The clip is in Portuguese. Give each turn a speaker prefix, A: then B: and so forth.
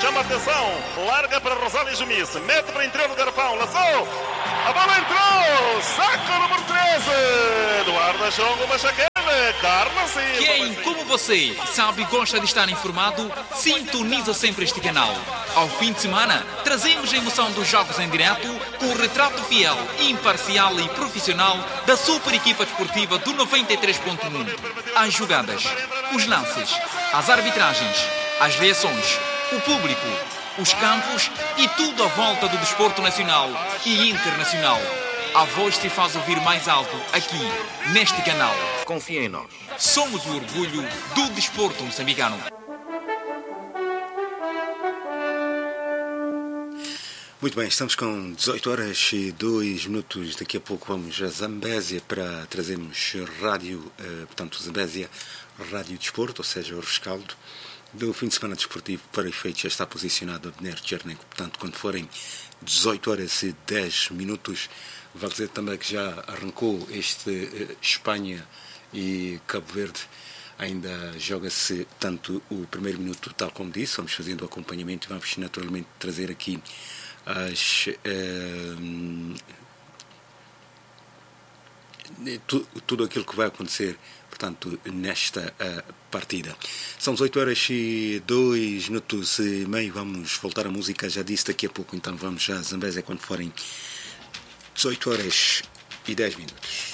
A: chama a atenção. Larga para Rosário Jumice. Mete para o interior do garrafão. Laçou. A bola entrou. Saco número 13. Eduardo Chongo Machaquele. Carlos Silva.
B: Quem, como você, sabe e gosta de estar informado, sintoniza sempre este canal. Ao fim de semana, trazemos a emoção dos jogos em direto com o retrato fiel, imparcial e profissional da super equipa desportiva do 93.1. As jogadas, os lances, as arbitragens, as reações, o público, os campos e tudo à volta do desporto nacional e internacional. A voz se faz ouvir mais alto aqui, neste canal.
C: Confia em nós.
B: Somos o orgulho do desporto moçambicano.
D: Muito bem, estamos com 18 horas e 2 minutos. Daqui a pouco vamos a Zambésia para trazermos rádio, portanto, Zambésia, rádio desporto, ou seja, o rescaldo do fim de semana desportivo para efeitos. Já está posicionado a Benero Tcherneco, portanto, quando forem 18 horas e 10 minutos, vale dizer também que já arrancou este Espanha e Cabo Verde. Ainda joga-se tanto o primeiro minuto, tal como disse, vamos fazendo o acompanhamento e vamos naturalmente trazer aqui tudo aquilo que vai acontecer, portanto, nesta partida. São 18 horas e 2 minutos e meio. Vamos voltar à música, já disse, daqui a pouco, então vamos à Zambésia quando forem 18 horas e 10 minutos.